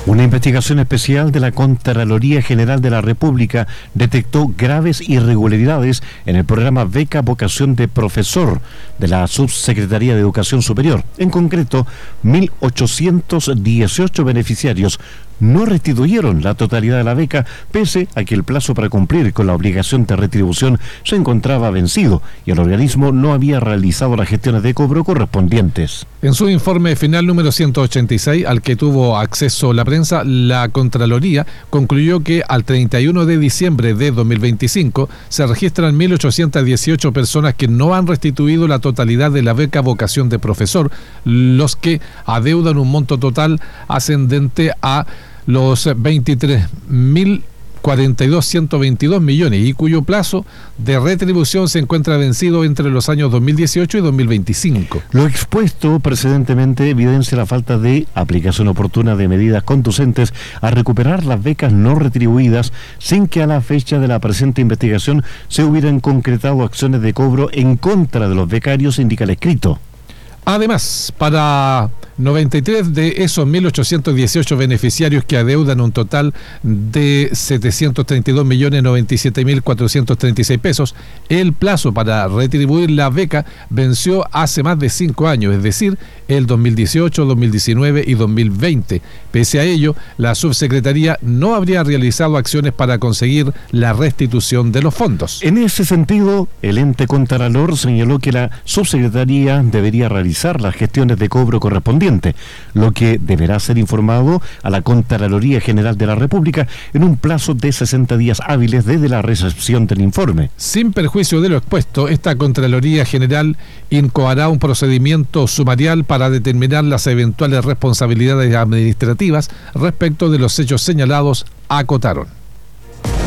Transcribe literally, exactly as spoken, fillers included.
Una investigación especial de la Contraloría General de la República detectó graves irregularidades en el programa Beca Vocación de Profesor de la Subsecretaría de Educación Superior. En concreto, mil ochocientos dieciocho beneficiarios no restituyeron la totalidad de la beca, pese a que el plazo para cumplir con la obligación de retribución se encontraba vencido y el organismo no había realizado las gestiones de cobro correspondientes. En su informe final número ciento ochenta y seis, al que tuvo acceso la prensa, la Contraloría concluyó que al treinta y uno de diciembre de dos mil veinticinco se registran mil ochocientas dieciocho personas que no han restituido la totalidad de la beca Vocación de Profesor, los que adeudan un monto total ascendente a los veintitrés mil cuarenta y dos mil ciento veintidós millones y cuyo plazo de retribución se encuentra vencido entre los años dos mil dieciocho y dos mil veinticinco. Lo expuesto precedentemente evidencia la falta de aplicación oportuna de medidas conducentes a recuperar las becas no retribuidas sin que a la fecha de la presente investigación se hubieran concretado acciones de cobro en contra de los becarios, indica el escrito. Además, para noventa y tres de esos mil ochocientos dieciocho beneficiarios que adeudan un total de setecientos treinta y dos millones noventa y siete mil cuatrocientos treinta y seis pesos, el plazo para retribuir la beca venció hace más de cinco años, es decir, el dos mil dieciocho, dos mil diecinueve y dos mil veinte. Pese a ello, la subsecretaría no habría realizado acciones para conseguir la restitución de los fondos. En ese sentido, el ente Contralor señaló que la subsecretaría debería realizar las gestiones de cobro correspondiente, lo que deberá ser informado a la Contraloría General de la República en un plazo de sesenta días hábiles desde la recepción del informe. Sin perjuicio de lo expuesto, esta Contraloría General incoará un procedimiento sumarial para determinar las eventuales responsabilidades administrativas respecto de los hechos señalados, acotaron.